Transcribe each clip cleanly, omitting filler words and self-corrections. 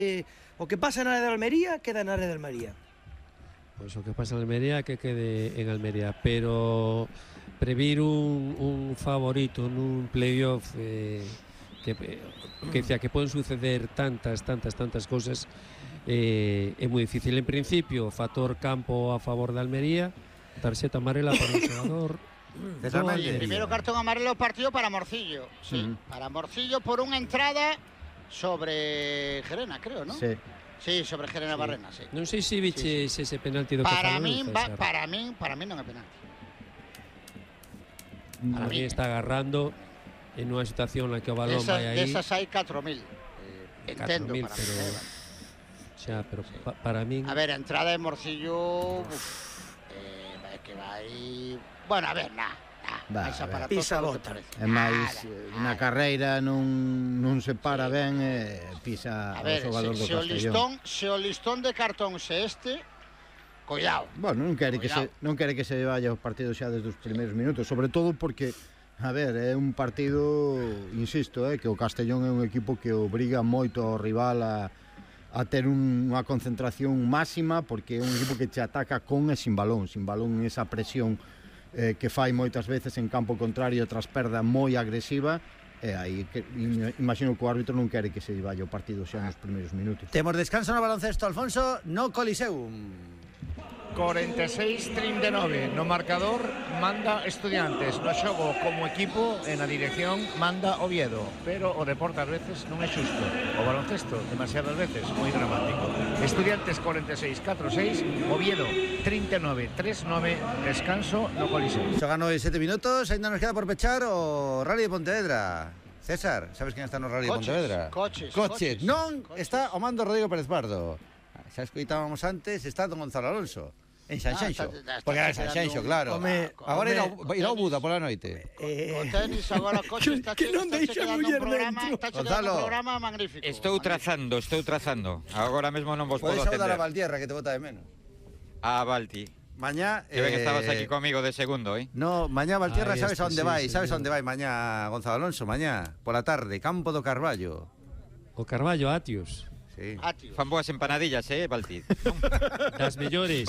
o que pasa na área de Almería queda na área de Almería. Pois o que pasa en Almería que quede en Almería, pero previr un favorito nun playoff que poden suceder tantas cousas é moi difícil. En principio, factor campo a favor de Almería, tarxeta amarela para un xogador. Primeiro cartón amarelo partido para Morcillo. Sí, para Morcillo por unha entrada sobre Gerena, creo, ¿no? Sí. Sí, sobre Gerena Barrena, sí. Non sei se viches ese penalti do que para falou, min, César. para min non é penalti. Para mí está agarrando en unha situación na que o balón vai aí. Desas hai 4.000. Entendo, 4.000, para pero mí. xa, pero para min. A ver, a entrada de Morcillo que vai... Bueno, a ver, pisa bota. É máis na carreira non se para ben, pisa o xogador do Castellón. Se o listón de cartóns é este, cuidado. Bueno, non quere que se vaya o partido xa desde os primeiros minutos, sobre todo porque a ver, é un partido, insisto, que o Castellón é un equipo que obriga moito ao rival a ter unha concentración máxima, porque é un equipo que te ataca con e sin balón esa presión que fai moitas veces en campo contrario tras perda moi agresiva, e aí imagino que o árbitro non quere que se vaya o partido xa nos primeiros minutos. Temos descanso no baloncesto, Alfonso, no Coliseum. 46-39 no marcador manda Estudiantes, no xogo como equipo e na dirección manda Oviedo, pero o deporte ás veces non é xusto, o baloncesto demasiadas veces moi dramático. Estudiantes 46-46, Oviedo 39-39, descanso no Coliseo. Xogan hoy 7 minutos, ainda nos queda por pechar o Rally de Pontevedra. César, sabes quen está no Rally de Pontevedra? Coches. Non, está o mando Rodrigo Pérez Pardo. Xa escoitábamos antes, está don Gonzalo Alonso en Sanxenxo, porque era Sanxenxo, claro. Agora irá ao Buda pola noite. O tenis agora Coches está quedando un programa magnífico. Estou trazando. Agora mesmo non vos podo atender. Podes saudar a Valtierra, que te bota de menos. A Valti. Mañá que ben estabas aquí comigo de segundo, No, mañá Valtierra sabes a onde vai, mañá Gonzalo Alonso, mañá pola tarde, Campo do Carballo. O Carballo, Atios. Sí. Fan boas empanadillas, Valti. Das mellores.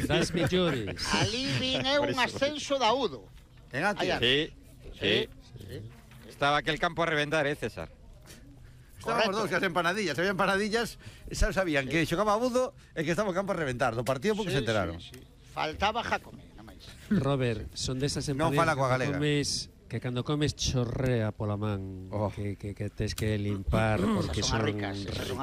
Ali vin un ascenso da Udo. En Atios. Sí. Estaba aquel campo a reventar, César. Estábamos dous que as empanadillas, había empanadillas, sabían que xogaba Udo e que estaba o campo a reventar, do partido porque se enteraron. Faltaba Jacome, non máis. Robert, son desas empanadillas non fala coa galega. Que cando comes chorrea pola man, que tes que limpar porque son ricas.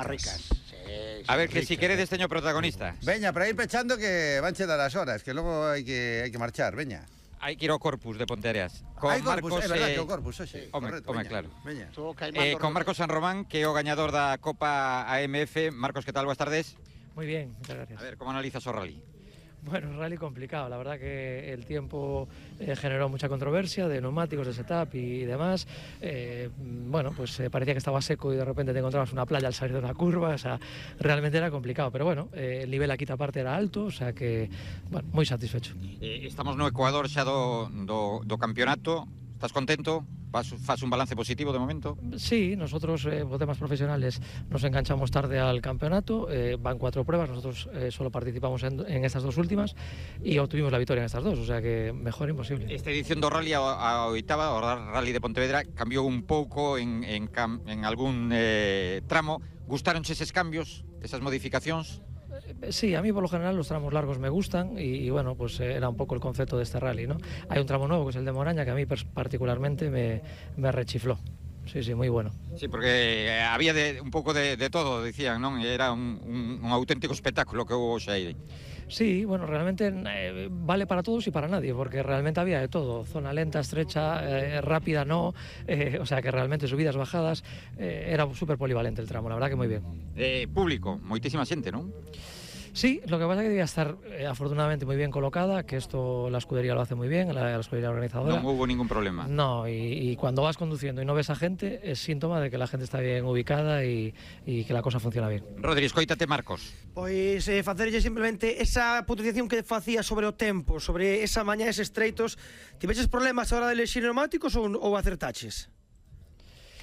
A ver, que si queredes teño protagonista. Veña, para ir pechando que vanche dar as horas, que logo hai que marchar, veña. Hai que ir ao Corpus de Ponteareas. Hai Corpus, é verdad que o Corpus, hoxe. Home, claro. Veña. Con Marcos San Román, que é o gañador da Copa AMF. Marcos, que tal? Boas tardes. Muy bien, muchas gracias. A ver, como analizas o rally? Bueno, rally complicado, la verdad que el tiempo generó mucha controversia de neumáticos, de setup y demás. Bueno, pues parecía que estaba seco y de repente te encontrabas una playa al salir de una curva, o sea, realmente era complicado, pero bueno, el nivel aquí aparte era alto, o sea que, bueno, muy satisfecho. Estamos no Ecuador xa do campeonato, estás contento? Fas un balance positivo de momento? Sí, nosotros por temas profesionales nos enganchamos tarde al campeonato, van 4 pruebas, nosotros solo participamos en estas 2 últimas y obtuvimos la victoria en estas 2, o sea que mejor imposible. Esta edición do Rally a oitava, o Rally de Pontevedra, cambiou un pouco en algún tramo. Gustaronche eses cambios, esas modificacións? Sí, a mí por lo general los tramos largos me gustan y bueno, pues era un poco el concepto de este rally, ¿no? Hay un tramo nuevo que es el de Moraña que a mí particularmente me rechifló. Sí, muy bueno. Sí, porque había un pouco de todo, decían, non? Era un auténtico espectáculo que hubo hoxe aí. Sí, bueno, realmente vale para todos y para nadie, porque realmente había de todo, zona lenta, estrecha, rápida no, o sea que realmente subidas, bajadas, era súper polivalente el tramo, la verdad que muy bien. Público, moitísima xente, non? Sí, lo que pasa es que debía estar afortunadamente muy bien colocada, que esto la escudería lo hace muy bien, la escudería organizadora. No hubo ningún problema. No, y cuando vas conduciendo y no ves a gente, es síntoma de que la gente está bien ubicada y que la cosa funciona bien. Rodri, escoítate, Marcos. Pois facerlle simplemente esa puntuación que facía sobre o tempo, sobre esa mañá, eses estreitos. Tiveches problemas a hora de elexir neumáticos ou acertaches?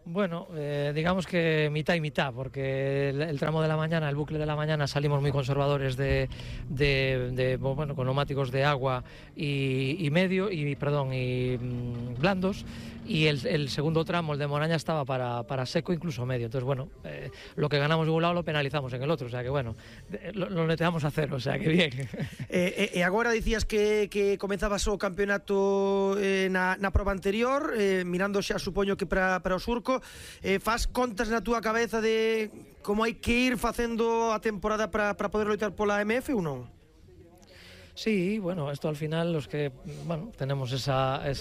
Bueno, digamos que mitad y mitad, porque el tramo de la mañana, el bucle de la mañana, salimos muy conservadores con neumáticos de agua y blandos, y el segundo tramo, el de Moraña, estaba para seco, incluso medio. Entonces, bueno, lo que ganamos en un lado lo penalizamos en el otro, o sea que bueno, lo neteamos a cero, o sea que bien. E agora dicías que comezabas o campeonato na proba anterior, mirando xa, supoño que para o Surco, faz contas na túa cabeza de como hai que ir facendo a temporada para poder loitar pola MF ou non? Sí, bueno, esto al final los que tenemos esas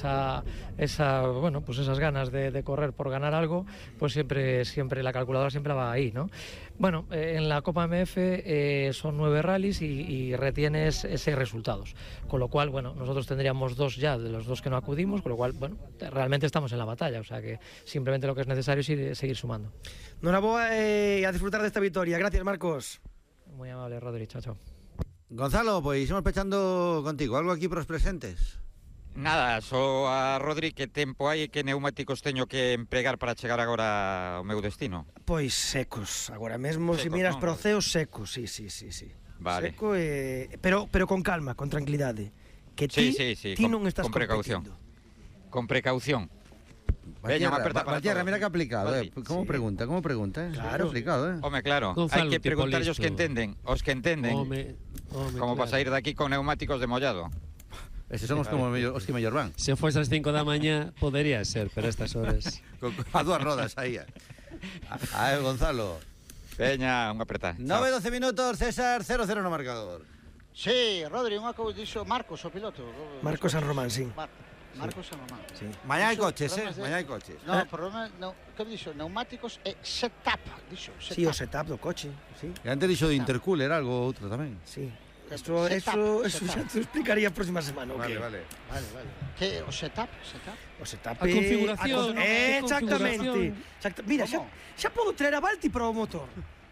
ganas de correr por ganar algo, pues siempre la calculadora siempre va ahí, ¿no? Bueno, en la Copa MF son 9 rallies y retienes 6 resultados, con lo cual, bueno, nosotros tendríamos 2 ya de los 2 que no acudimos, con lo cual, bueno, realmente estamos en la batalla, o sea que simplemente lo que es necesario es seguir sumando. Noraboa a disfrutar de esta victoria. Gracias, Marcos. Muy amable, Rodri, chao. Gonzalo, pois imos pechando contigo. Algo aquí para os presentes? Nada, só a Rodri, que tempo hai e que neumáticos teño que empregar para chegar agora ao meu destino? Pois secos, agora mesmo, se miras para o ceo, secos, sí. Vale. Seco, pero con calma, con tranquilidade. Que ti non estás competindo. Con precaución. Veña, unha aperta para Valtierra, mira que aplicado, Como pregunta? Claro. Aplicado, Home, claro, hai que preguntarlle os que entenden. Home, como para sair daqui con neumáticos de mollado. Eses son os que mellor van. Se fose as 5 da mañá, podería ser, pero a estas horas. A 2 rodas aí. A ver, Gonzalo. Veña, unha aperta. 9-12 minutos, César, 0-0 no marcador. Sí, Rodri, unha cousa dixo Marcos, o piloto. Marcos San Román, sí. Marcos San Román. Sí. Mañá hai coches, Mañá hai coches. No, problema, que dixo? Neumáticos e setup, dixo. Sí, o setup do coche, sí. E antes dixo de intercooler, algo outro tamén. Sí. Eso xa te explicaría a próxima semana. Vale. Que o setup? O setup A configuración. Exactamente. Mira, xa podo traer a Balti para o motor.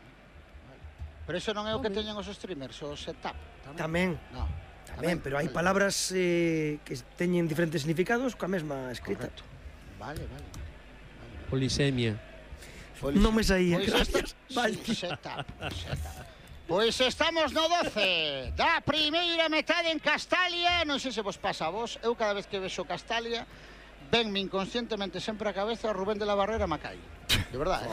Pero eso non é o que teñen os streamers, o setup. Tamén. No. Tamén, pero hai palabras que teñen diferentes significados coa mesma escrita. Correcto. Vale. Polisemia. Non me saía, gracias. Setup. Pois estamos no 12 da primeira metade en Castalia. Non sei se vos pasa a vos, eu cada vez que vexo Castalia venme inconscientemente sempre a cabeza Rubén de la Barrera Macai. De verdade.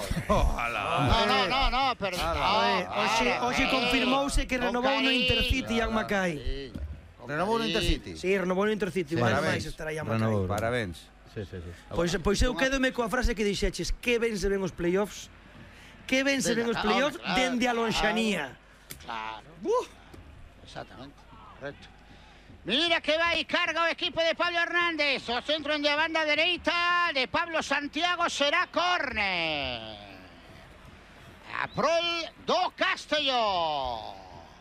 No, perdón. Hoxe confirmouse que renovou no Intercity Ian Macai. Renovou no Intercity? Sí, renovou no Intercity. Parabéns. Parabéns. Pois eu quédome coa frase que dixeches: que ben se ven os playoffs. Que ben se ven os playoffs dende a lonxanía. Claro. Exactamente, correcto. Mira que vai carga o equipo de Pablo Hernández. O centro en de banda dereita de Pablo Santiago será córner. A prol do Castelló.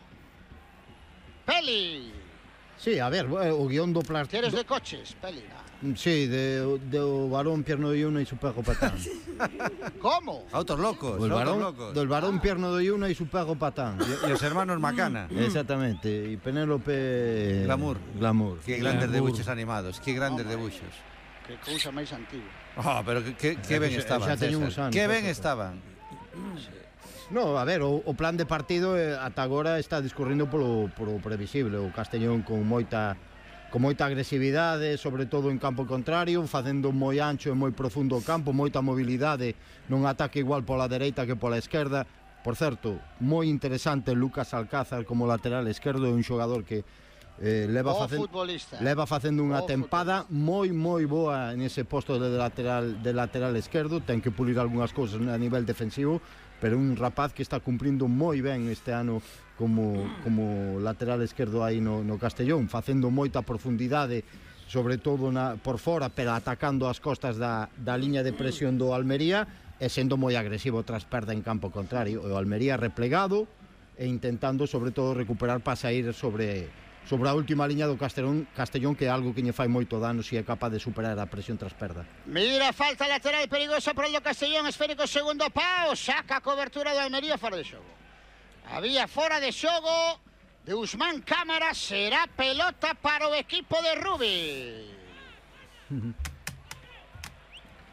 Peli. Sí, a ver, o guión do plástico. Tienes de coches, Peli. Sí, do varón Pierno de Yuna e su perro Patán. ¿Cómo? Autos locos. Del varón Pierno de Yuna e su perro Patán. E os hermanos Macana. Exactamente. E Penélope... Glamour. Que grandes debuxos animados. Que grandes debuxos. Que cousa máis antiga. Pero que ben estaban, César. Que ben estaban. No, a ver, o plan de partido ata agora está discurrindo polo previsible. O Castellón con moita agresividade, sobre todo en campo contrario, facendo moi ancho e moi profundo o campo, moita mobilidade, non ataque igual pola dereita que pola esquerda. Por certo, moi interesante Lucas Alcázar como lateral esquerdo, é un xogador que leva facendo unha tempada moi boa nese posto de lateral esquerdo. Ten que pulir algunhas cousas a nivel defensivo, pero un rapaz que está cumprindo moi ben este ano como lateral esquerdo aí no Castellón, facendo moita profundidade, sobre todo por fora, pero atacando as costas da liña de presión do Almería e sendo moi agresivo tras perda en campo contrario. O Almería replegado e intentando sobre todo recuperar para sair sobre a última liña do Castellón, que é algo que lle fai moito dano se é capaz de superar a presión tras perda. Mira, falta lateral perigosa por el do Castellón, esférico segundo pau, saca a cobertura do Almería fora de xogo. Había fora de xogo de Usman Cámara, será pelota para o equipo de Rubi.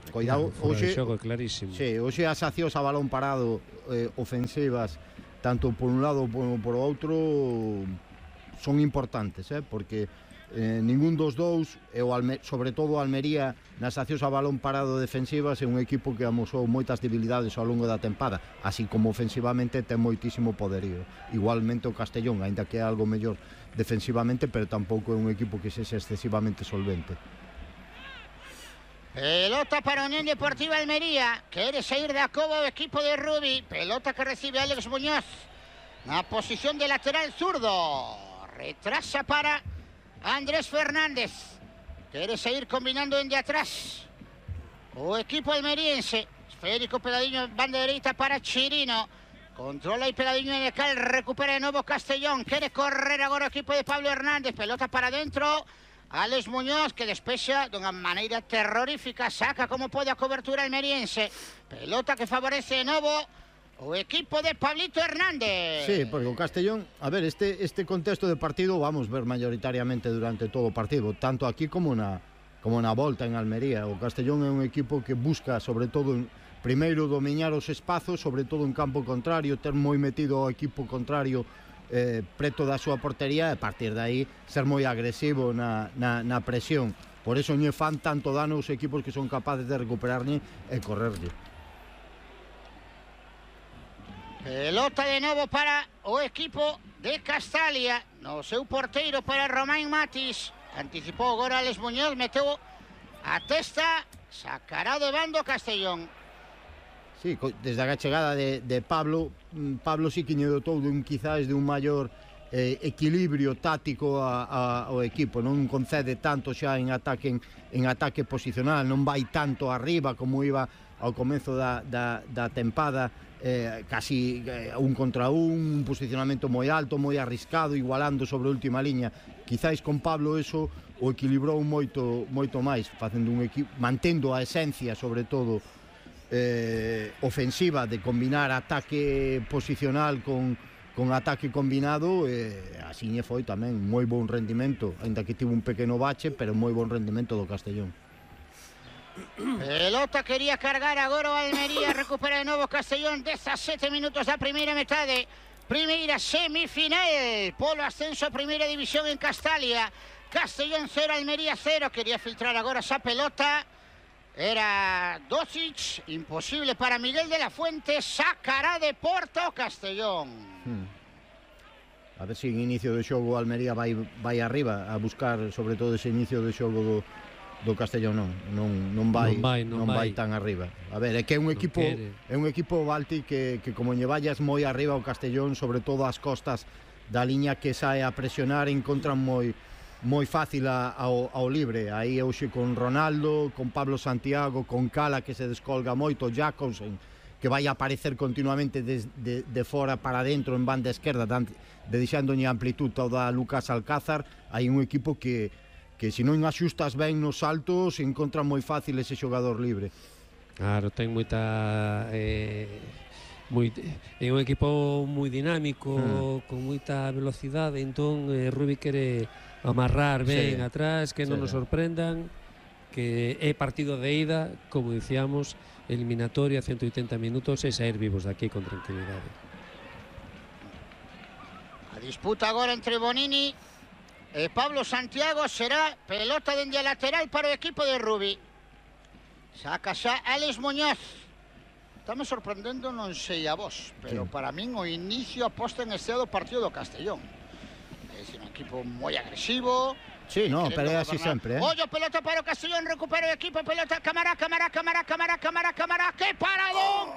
Cuidado, hoxe xogo clarísimo. Sí, hoxe as accións a balón parado ofensivas, tanto por un lado como por outro, son importantes, porque ningún dos dous, sobre todo Almería, nas accións a balón parado defensivas, é un equipo que amosou moitas debilidades ao longo da tempada, así como ofensivamente ten moitísimo poderío. Igualmente o Castellón, aínda que é algo mellor defensivamente, pero tampouco é un equipo que sexa excesivamente solvente. Pelota para Unión Deportiva Almería. Quere sair da cova o equipo de Rubi. Pelota que recibe Alex Muñoz na posición de lateral zurdo. Retrasa para Andrés Fernández. Quere sair combinando en de atrás o equipo almeriense. Esférico pegadinho en banda dereita para Chirino. Controla e pegadinho en el cal. Recupera de novo Castellón. Quere correr agora o equipo de Pablo Hernández. Pelota para dentro. Alex Muñoz, que despexa dunha maneira terrorífica, saca como pode a cobertura almeriense. Pelota que favorece de novo o equipo de Pablito Hernández. Sí, porque o Castellón, a ver, este contexto de partido vamos ver mayoritariamente durante todo o partido, tanto aquí como na volta en Almería. O Castellón é un equipo que busca, sobre todo, primeiro dominar os espazos, sobre todo en campo contrario, ter moi metido ao equipo contrario preto da súa portería, e a partir de aí ser moi agresivo na presión. Por eso non fan tanto dano os equipos que son capaces de recuperarlle e correrlle. Pelota de novo para o equipo de Castalia. No seu porteiro para Romain Matis. Anticipou agora Alex Muñoz, meteu a testa, sacará de bando Castellón. Sí, desde a chegada de Pablo sí que lle dotou quizás de un maior equilibrio táctico ao equipo, non concede tanto xa en ataque posicional, non vai tanto arriba como iba ao comezo da tempada, casi un contra un posicionamento moi alto, moi arriscado, igualando sobre a última liña. Quizás con Pablo eso o equilibrou moito máis, facendo un equipo, mantendo a esencia, sobre todo ofensiva, de combinar ataque posicional con ataque combinado, así foi tamén moi bon rendimento, ainda que tivo un pequeno bache, pero moi bon rendimento do Castellón. Pelota quería cargar agora o Almería, recupera de novo Castellón. 17 minutos da primeira metade, primeira semifinal polo ascenso a primeira división en Castalia. Castellón 0, Almería 0. Quería filtrar agora esa pelota, era Dosic, imposible para Miguel de la Fuente, sacará de porta o Castellón. A ver se en inicio do xogo Almería vai arriba a buscar, sobre todo ese inicio do xogo do Castellón. Non vai tan arriba. A ver, é que é un equipo Balti que como lle vallas moi arriba o Castellón, sobre todo as costas da liña que sae a presionar, encontran moi fácil ao libre. Aí hoxe con Ronaldo, con Pablo Santiago, con Cala, que se descolga moito, Jacobsen, que vai a aparecer continuamente de fora para dentro en banda esquerda, deixándolle amplitud toda a Lucas Alcázar. Hai un equipo que se non axustas ben nos saltos, encontra moi fácil ese xogador libre. Claro, ten moita... é un equipo moi dinámico, con moita velocidade, entón Rubi quere amarrar ben atrás, que non nos sorprendan, que é partido de ida, como dicíamos, eliminatoria, 180 minutos, e sair vivos daqui con tranquilidade. A disputa agora entre Bonini e Pablo Santiago será pelota dende a lateral para o equipo de Rubi. Saca xa Alex Muñoz. Estame sorprendendo, non sei a vos, pero para min o inicio aposta en este do partido do Castellón. É un equipo moi agresivo. Sí, no, pero é así sempre, Ollo, pelota para o Castellón, recupera o equipo, pelota, Camará, que paradón,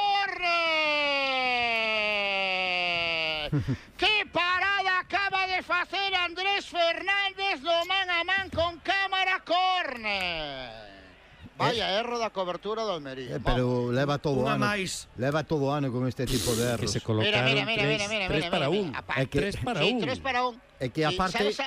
corre! Que parada acaba de facer Andrés Fernández no man a man con Cámara, corner! Vaya erro da cobertura do Almería. Pero leva todo o ano. Leva todo o ano con este tipo de erros. Que se colocaron 3 para 1. 3 para 1. Sí, 3 para 1. É que aparte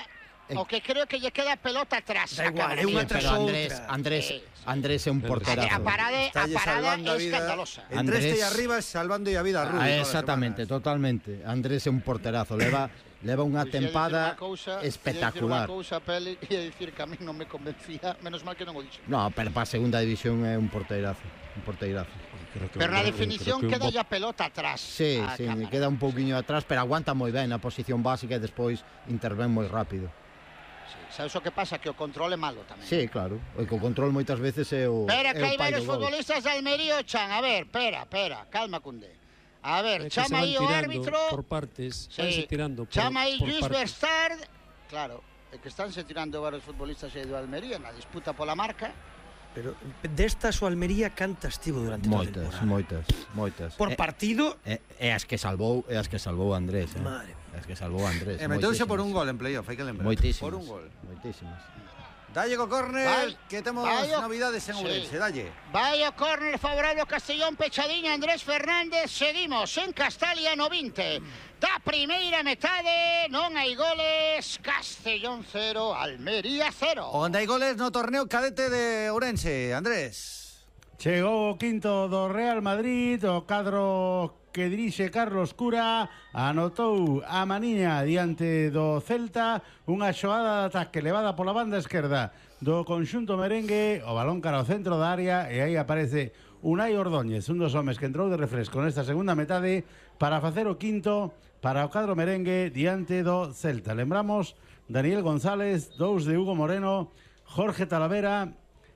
O que creo que lle queda pelota atrás. Da igual, é unha tras outra. Andrés é un porterazo. A parada é escandalosa. Entre este e arriba salvando a vida a Rubí. Exactamente, totalmente. Andrés é un porterazo, leva unha tempada espectacular. Ia dicir unha cousa, Peli, ia dicir que a mí non me convencía, menos mal que non o dixo. No, pero para a segunda división é un porteirazo. Pero na definición queda ya pelota atrás. Sí, queda un pouquiño atrás, pero aguanta moi ben na posición básica e despois intervén moi rápido. Sabes o que pasa? Que o control é malo tamén. Sí, claro. O control moitas veces é o Espera, que hai pai do varios gol. futbolistas de Almería, Chan. A ver, espera, calma, Cundé. A ver, chama aí o árbitro. Por partes, chama aí Luis Verstard. Claro, é que estánse tirando varios futbolistas aí do Almería na disputa pola marca. Pero destas o Almería cantas tivo durante toda a temporada. Moitas. Por partido é as que salvou Andrés, Madre. As que salvou Andrés. Meteuse por un gol en playoff, hai que lembrar. Moitísimas. Por un gol. Moitísimas. Dalle co córner, que temos novidades en Ourense, dalle. Vai o córner favorable ao Castellón, pechadiña Andrés Fernández. Seguimos en Castalia no 20. Da primeira metade non hai goles. Castellón 0, Almería 0. Onde hai goles no torneo cadete de Ourense, Andrés. Chegou o quinto do Real Madrid, o cadro que dirixe Carlos Cura, anotou a maniña diante do Celta, unha xogada de ataque levada pola banda esquerda do conxunto merengue, o balón cara ao centro da área, e aí aparece Unai Ordóñez, un dos homes que entrou de refresco nesta segunda metade para facer o quinto para o cadro merengue diante do Celta. Lembramos, Daniel González, 2 de Hugo Moreno, Jorge Talavera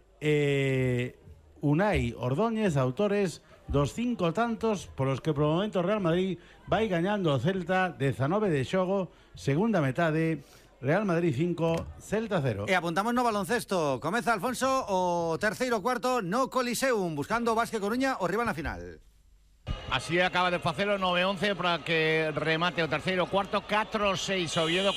e Unai Ordóñez, autores dos 5 tantos polos que por o momento Real Madrid vai gañando o Celta 19 de xogo, segunda metade, Real Madrid 5, Celta 0. E apuntamos no baloncesto. Comeza Alfonso o terceiro cuarto no Coliseum, buscando o Basque Coruña o rival na final. Así acaba de facelo 9-11 para que remate o terceiro cuarto. 4-6 Oviedo,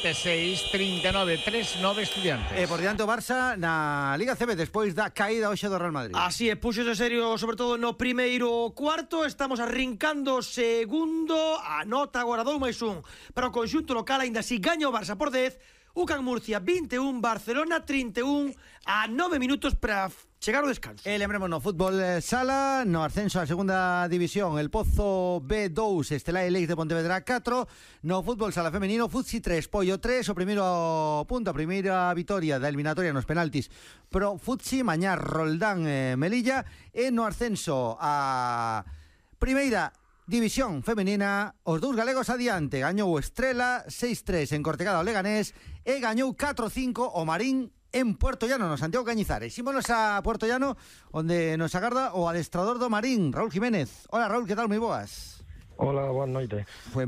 46-39, 3-9 Estudiantes. Por diante o Barça na Liga CB despois da caída hoxe do Real Madrid. Así é, puxose serio sobre todo no primeiro cuarto. Estamos arrincando segundo. A nota agora 2+1 para o conxunto local, aínda así gaña o Barça por 10. UCAM Murcia 21, Barcelona 31, a 9 minutos para chegar ao descanso. E lembremos no fútbol sala, no ascenso a segunda división, el Pozo B2, Estelae Leis de Pontevedra 4, no fútbol sala femenino, Futsi 3, Pollo 3, o primeiro punto, a primeira vitoria da eliminatoria nos penaltis pro Futsi, mañá Roldán Melilla, e no ascenso a primeira división femenina, os dous galegos adiante. Gañou o Estrela 6-3 en Cortegada ao Leganés e gañou 4-5 o Marín en Puerto Llano, no Santiago Cañizares. Ímonos a Puerto Llano, onde nos agarda o adestrador do Marín, Raúl Jiménez. Hola Raúl, que tal? Moi boas. Hola, boas noites. Pues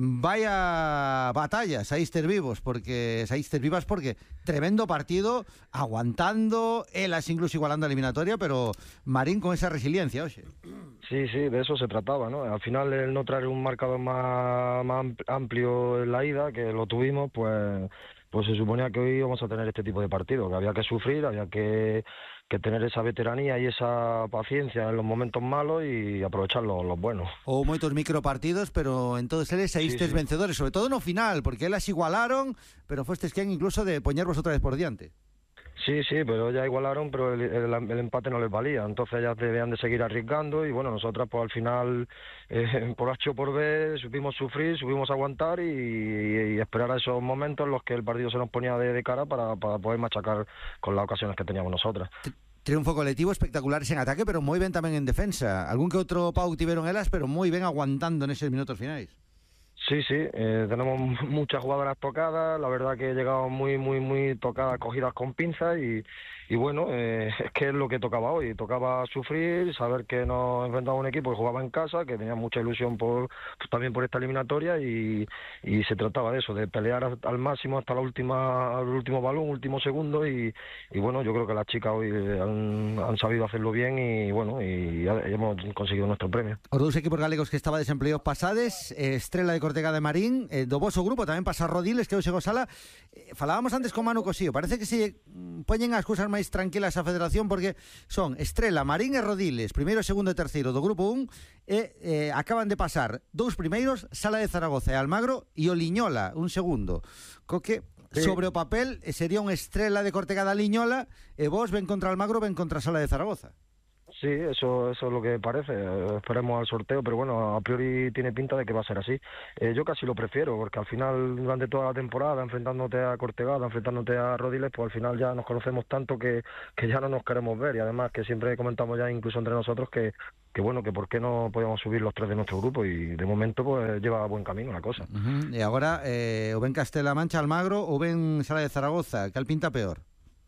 vaya batalla, saístes vivas porque tremendo partido, aguantando, elas incluso igualando a eliminatoria, pero Marín con esa resiliencia, oxe. Sí, de eso se trataba, ¿no? Al final el no traer un marcador más amplio en la ida, que lo tuvimos, pues se suponía que hoy íbamos a tener este tipo de partido, que había que sufrir, había que tener esa veteranía y esa paciencia en los momentos malos y aprovechar los buenos. Ou moitos micropartidos, pero en todos eles saístes vencedores, sobre todo no final, porque elas igualaron, pero fostes quen incluso de poñervos outra vez por diante. Sí, pero ya igualaron, pero el empate no les valía, entonces ellas debían de seguir arriesgando y bueno, nosotras pues al final por H o por B supimos sufrir, supimos aguantar y esperar a esos momentos en los que el partido se nos ponía de cara para poder machacar con las ocasiones que teníamos nosotras. Triunfo colectivo, espectaculares en ataque, pero moi ben tamén en defensa. Algún que outro pau tiveron elas, pero moi ben aguantando neses minutos finais. Sí, tenemos muchas jugadoras tocadas, la verdad que llegamos muy tocadas, cogidas con pinzas y bueno, es que es lo que tocaba hoy, tocaba sufrir, saber que nos enfrentaba a un equipo que jugaba en casa, que tenía mucha ilusión también por esta eliminatoria y se trataba de eso, de pelear al máximo hasta el último balón, último segundo y bueno, yo creo que las chicas hoy han sabido hacerlo bien y bueno, y hemos conseguido nuestro premio. Os dous equipos galegos que estaba desempleados pasades, Estrela de Cortegada de Marín, do voso grupo tamén pasa Rodiles, que hoxe go sala. Falábamos antes con Manu Cosío, parece que se poñen as cousas máis tranquilas a federación porque son Estrela, Marín e Rodiles, primeiro, segundo e terceiro do grupo 1 e acaban de pasar dous primeiros, Sala de Zaragoza e Almagro e o Liñola, un segundo. Co que sobre o papel sería unha estrela de Cortegada Liñola e vos ven contra Almagro, ven contra Sala de Zaragoza. Sí, eso es lo que parece. Esperemos al sorteo, pero bueno, a priori tiene pinta de que va a ser así. Yo casi lo prefiero, porque al final, durante toda la temporada, enfrentándote a Cortegada, enfrentándote a Rodiles, pues al final ya nos conocemos tanto que ya no nos queremos ver. Y además que siempre comentamos ya incluso entre nosotros que bueno, que por qué no podíamos subir los 3 de nuestro grupo, y de momento pues lleva buen camino la cosa. E agora, o ven Castela-Mancha, Almagro, ou ven Sala de Zaragoza, cal pinta peor?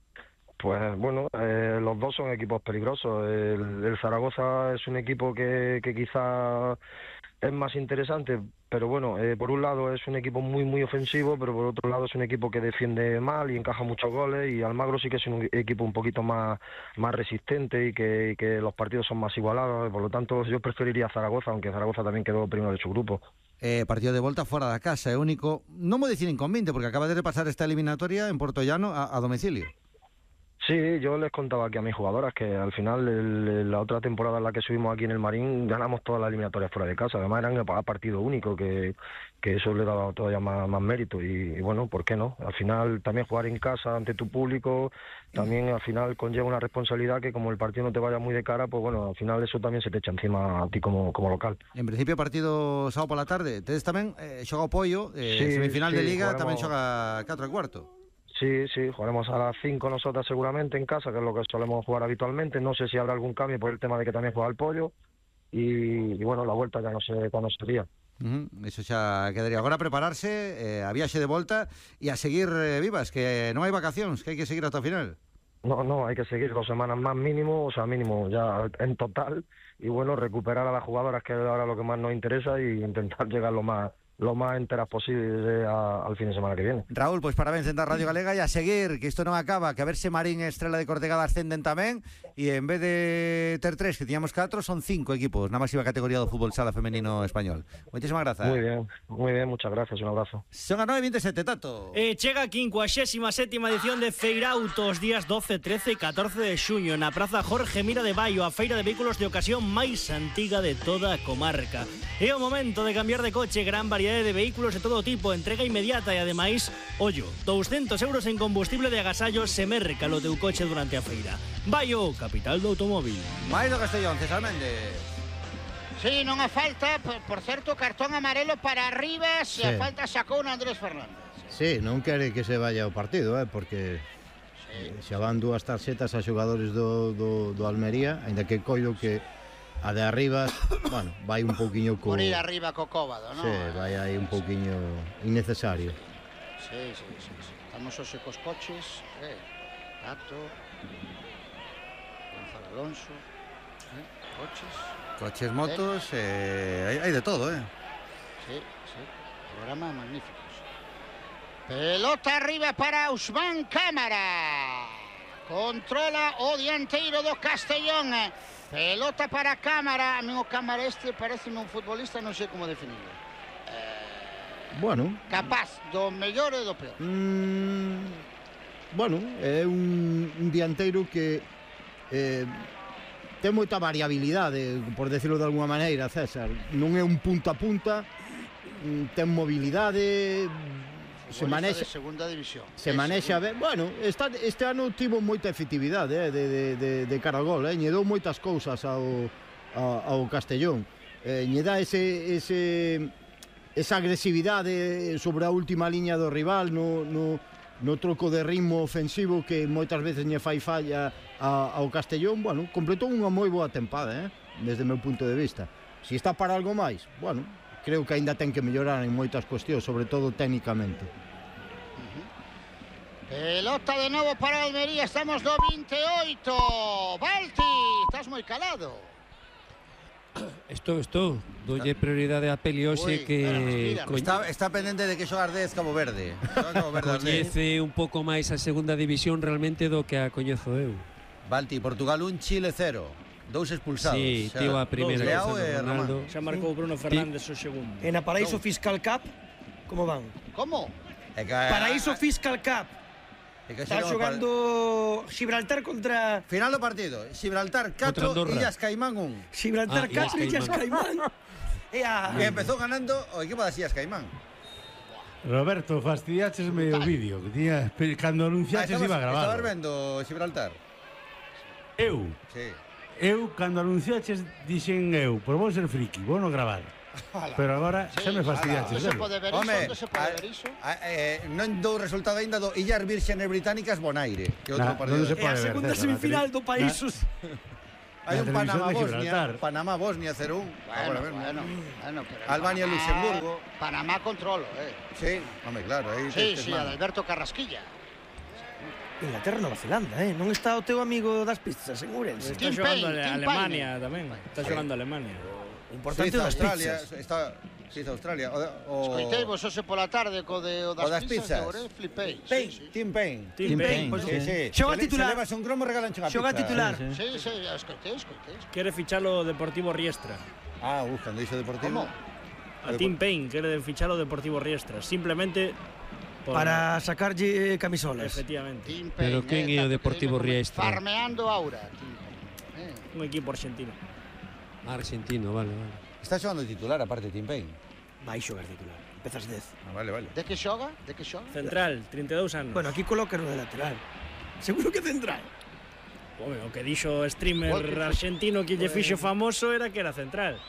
Pues bueno, los dos son equipos peligrosos. El Zaragoza es un equipo que quizá es más interesante, pero bueno, por un lado es un equipo muy muy ofensivo, pero por otro lado es un equipo que defiende mal y encaja muchos goles, y Almagro sí que es un equipo un poquito más resistente y que los partidos son más igualados. Por lo tanto, yo preferiría Zaragoza, aunque Zaragoza también quedó primero de su grupo. Partido de volta fora da casa, é único, non vou dicir inconveniente, porque acaba de repasar esta eliminatoria en Portollano a domicilio. Sí, yo les contaba aquí a mis jugadoras que al final la otra temporada en la que subimos aquí en el Marín ganamos todas las eliminatorias fuera de casa. Además eran a partido único, que eso le daba todavía más mérito. Y bueno, ¿por qué no? Al final también jugar en casa ante tu público también al final conlleva una responsabilidad que, como el partido no te vaya muy de cara, pues bueno, al final eso también se te echa encima a ti como local. En principio partido sábado pola tarde. Tedes tamén xoga o Pollo, semifinal de Liga, tamén xoga 4:15. Sí, jugaremos a las 5 nosotras seguramente en casa, que es lo que solemos jugar habitualmente. No sé si habrá algún cambio por el tema de que también juega el Pollo. Y bueno, la vuelta ya no sé cuándo sería. Eso xa quedaría. Agora a prepararse a viaxe de volta e a seguir vivas, que non hai vacacións, que hai que seguir hasta o final. No, hay que seguir 2 semanas más mínimo, o sea, mínimo ya en total. Y bueno, recuperar a las jugadoras, que es ahora lo que más nos interesa, y intentar llegar lo más enteras posible al fin de semana que viene. Raúl, pois parabéns en Radio Galega, e a seguir, que isto non acaba, que a ver se Marín e Estrela de Cortegada ascenden tamén, e en vez de ter 3, que tiñamos 4, son 5 equipos na máxima categoría do fútbol sala femenino español. Moitísimas grazas. Muy bien, muchas gracias, un abrazo. Son as 9:27, Tato. Chega a 57ª edición de Feirautos, días 12, 13 e 14 de xuño, na Praza Jorge Mira de Baio, a feira de vehículos de ocasión máis antiga de toda a comarca. É o momento de cambiar de coche, gran variedade de vehículos de todo tipo, entrega inmediata e ademais, ollo, 200 euros en combustible de agasallo se merca lo teu coche durante a feira. Baio, capital do automóvil. Mais do Castellón, César Méndez. Sí, non a falta, por certo, cartón amarelo para Rivas, sí. E a falta sacou un Andrés Fernández. Sí, non quere que se vaya ao partido, porque xa van 2 tarxetas a xogadores do Almería, ainda que coido que a de arriba, bueno, vai un pouquiño por ir arriba co Cóbado, non? Sí, vai aí un pouquiño innecesario. Sí. Estamos hoxe cos coches, Tato, Gonzalo Alonso, Coches, motos, hai de todo, Sí, programa magnífico. Pelota arriba para Ousmane Cámara. Controla o dianteiro do Castellón. Pelota para Cámara. A mí o Cámara parece un futbolista, non sei como definirlo. Bueno. Capaz do mellor e do peor. Bueno, é un dianteiro que ten moita variabilidade, por decirlo de alguma maneira, César. Non é un punta a punta, ten mobilidade, se manexa de segunda división. Se manexa ben. Bueno, este ano tivo moita efectividade de cara ao gol, lle dou moitas cousas ao Castellón. Lle dá esa agresividade sobre a última liña do rival no troco de ritmo ofensivo que moitas veces lle fai falla ao Castellón. Bueno, completou unha moi boa tempada, desde o meu punto de vista. Si está para algo máis, bueno, creo que aínda ten que mellorar en moitas cuestións, sobre todo técnicamente. Pelota de novo para Almería, estamos no 28. Balti, estás moi calado. Estou. Dolle prioridade a peli hoxe que está pendente de que xogar 10 Cabo Verde. Coñece un pouco máis a segunda división realmente do que a coñezo eu. Balti, Portugal 1, Chile 0. 2 expulsados. Sí, tío a primeira. Leao e Ronaldo. Xa marcou Bruno Fernández o segundo. En a Paraíso Fiscal Cup, como van? Como? Paraíso Fiscal Cup. Está xogando Gibraltar contra... Final do partido, Gibraltar 4, Illas Caimán 1. Gibraltar 4, Illas Caimán. E empezou ganando o equipo das Illas Caimán. Roberto, fastidiaches medio vídeo que tiña, cando anunciaches iba grabado. Estabas vendo Gibraltar? Eu? Sí. Eu, cando anunciaches, dixen eu, por vou ser friki, vou non gravar. Pero agora xa me fastidiaches. Onde se pode ver iso? Onde se pode ver iso? Non dou resultado ainda do Illas Vírgenes Británicas Bonaire, que outro partido. É a segunda semifinal do Países. Hai un Panamá-Bosnia 0-1. Bueno, pero Albania-Luxemburgo. Panamá controlo, Sí, home, claro. Sí, Alberto Carrasquilla. Inglaterra-Nova Zelanda, non está o teu amigo das pizzas en Ourense. Está xogando Alemania tamén. Está xogando Alemania. Importante das pizzas. Suiza-Australia. Escoitei vos hoxe pola tarde co das pizzas. Flipei. Tim Payne. Xoga titular. Se levas un cromo regalan unha pizza. Xoga titular. Sí, escoitei. Quere fichalo Deportivo Riestra. Buscando iso Deportivo. A Tim Payne quere fichalo Deportivo Riestra. Simplemente para sacarlle camisolas. Efectivamente. Pero quen é o Deportivo Riestra? Farmeando Aura. Un equipo argentino. Argentino, vale. Está xogando titular aparte Tim Payne. Vai xogar titular. Empezas 10. Vale. De que xoga? Central, 32 anos. Bueno, aquí colocan de lateral. Seguro que central. O que dixo o streamer argentino que lle fixo famoso era que era central.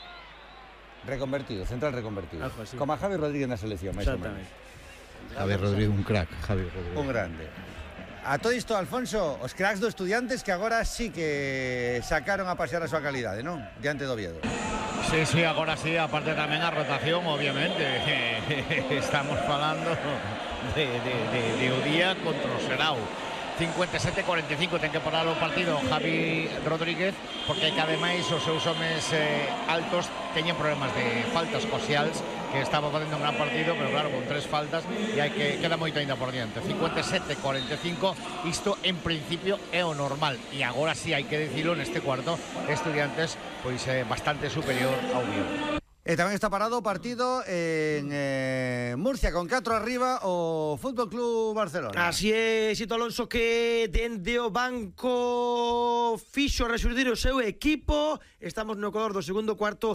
Central reconvertido. Como a Javi Rodríguez na selección, máis ou menos. Javi Rodríguez, un crack. Un grande. A todo isto, Alfonso, os cracks do Estudiantes que agora sí que sacaron a pasear a súa calidade, non? Diante do Oviedo. Sí, agora sí, aparte tamén a rotación, obviamente. Estamos falando de o día contra o Serao. 57-45 ten que parar o partido Javi Rodríguez, porque que ademais os seus homes altos teñen problemas de faltas cosials, que estaba facendo un gran partido, pero claro, con 3 faltas e queda moito ainda por diante. 57-45, isto en principio é o normal, e agora sí hai que dicilo, neste cuarto Estudiantes pois bastante superior ao Oviedo. E tamén está parado o partido en Murcia, con 4 arriba o Fútbol Club Barcelona. Así é, Xito Alonso, que dende o banco fixo resurdir o seu equipo. Estamos no color do segundo cuarto,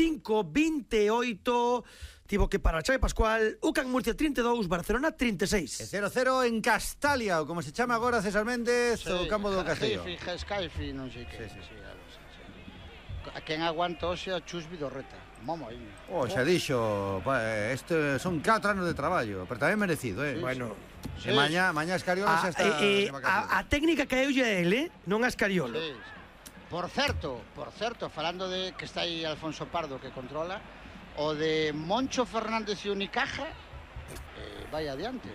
5-28. Tivo que parar Xavi Pascual. UCAM Murcia 32, Barcelona 36. 0-0 en Castalia, ou como se chama agora César Méndez, o campo do Castillo. Escaifi, non sei que. A quen aguanta hoxe a Chus Vidorreta. Xa dixo, son 4 anos de traballo, pero tamén merecido, Bueno. E mañá Escariola xa está a técnica caeulle a ele, non a Escariolo. Por certo, falando de que está aí Alfonso Pardo que controla, o de Moncho Fernández e Unicaja vai adiante.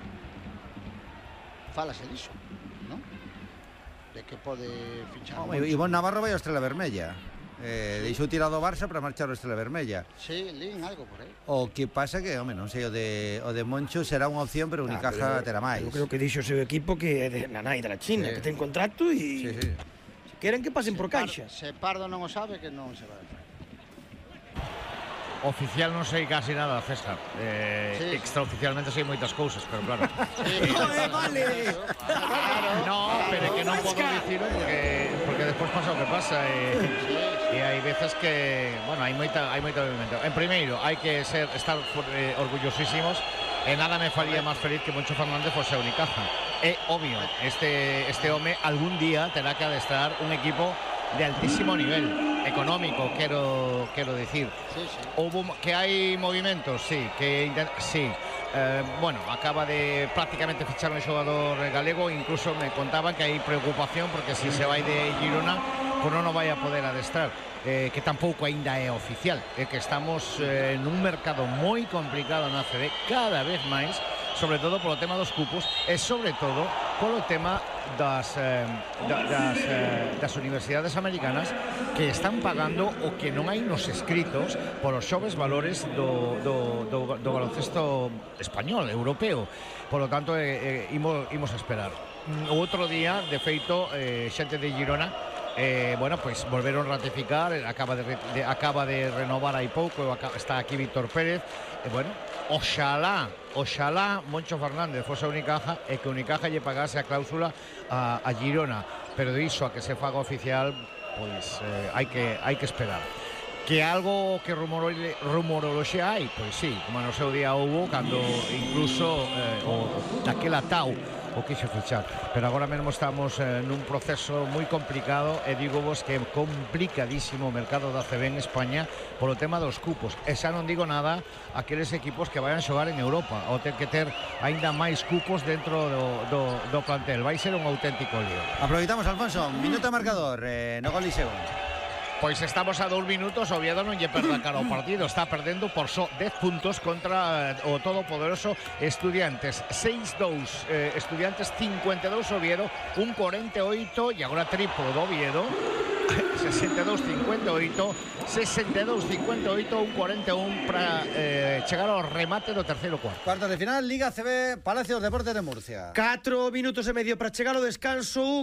Fálase diso, non? De que pode fichar. Ivón Navarro vai a Estrela Vermella. Deixou tirado o Barça para marchar a Estrela Vermella. Sí, lín algo por aí. O que pasa que, non sei, o de Moncho será unha opción, pero Unicaja terá máis. Eu creo que dixo o seu equipo que é de Nanai da China, que ten contrato e se queren que pasen por Caixa. Se Pardo non o sabe, que non se vai. Oficial non sei casi nada, César. Extraoficialmente sei moitas cousas, pero claro. Vale. No, pero que non podo dicilo porque despois pasa o que pasa e hai veces que, bueno, hai moito movimento. En primeiro, hai que estar orgullosísimos e nada me faría máis feliz que Moncho Fernández fose a Unicaja. É obvio, este home algún día terá que adestrar un equipo de altísimo nivel económico, quiero decir. Que hay movimientos, sí, bueno, acaba de prácticamente fichar un jugador galego, incluso me contaban que hay preocupación porque si se va de Girona, pues non vai a poder adestrar, que tampouco ainda é oficial, que estamos en un mercado moi complicado na ACB, cada vez máis, sobre todo polo tema dos cupos e sobre todo polo tema das universidades americanas que están pagando o que non hai nos escritos polos xoves valores do baloncesto español, europeo. Por lo tanto, imos a esperar. O outro día, de feito, xente de Girona, bueno, pues volveron a ratificar, acaba de renovar hai pouco, está aquí Víctor Pérez, bueno, oxalá Moncho Fernández fose a Unicaja e que Unicaja lle pagase a cláusula a Girona, pero de iso a que se faga oficial, pois hai que esperar. Que algo que rumoroloxía hai, pois sí, como no seu día hubo, cando incluso daquela Tau o quixo fichar, pero agora mesmo estamos nun proceso moi complicado e digo vos que é complicadísimo o mercado da ACB en España polo tema dos cupos, e xa non digo nada aqueles equipos que vayan xogar en Europa ou ten que ter aínda máis cupos dentro do plantel, vai ser un auténtico lío. Aproveitamos, Alfonso, minuto marcador, no gol Liceo. Pois estamos a 2 minutos, Oviedo non lle perda cara ao partido, está perdendo por só 10 puntos contra o todopoderoso Estudiantes. 6-2 Estudiantes, 52 Oviedo, un 48 e agora triplo do Oviedo. 62-58, 62-58, un 41 para chegar ao remate do terceiro cuarto. Cuartos de final, Liga CB, Palacios Deportes de Murcia. 4 minutos e medio para chegar ao descanso.